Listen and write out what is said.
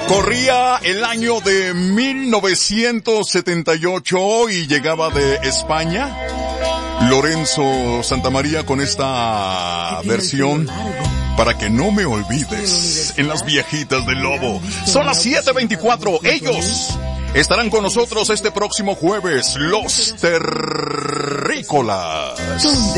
Corría el año de 1978 y llegaba de España Lorenzo Santamaría con esta versión, Para que no me olvides, en las viejitas del Lobo. Son las 7:24. Ellos estarán con nosotros este próximo jueves, los Terrícolas.